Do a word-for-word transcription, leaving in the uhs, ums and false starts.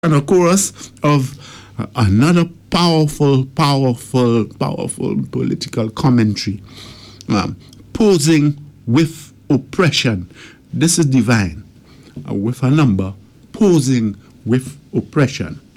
and a chorus of uh, another powerful, powerful, powerful political commentary, um, posing with oppression. This is divine, uh, with a number, posing with oppression.